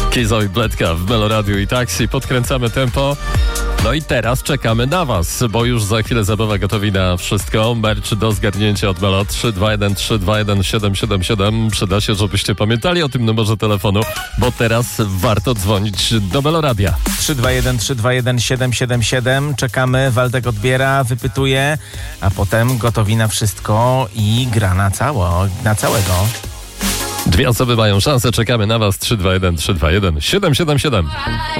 Kizo i Bledka w Meloradiu i Taxi. Podkręcamy tempo. No i teraz czekamy na was, bo już za chwilę zabawa gotowi na wszystko. Merch do zgarnięcia od Melo 321 321 777. Przyda się, żebyście pamiętali o tym numerze telefonu, bo teraz warto dzwonić do Meloradia. 321 321 777. Czekamy, Waldek odbiera, wypytuje, a potem gotowi na wszystko i gra na całego. Dwie osoby mają szansę, czekamy na was 321 321 777.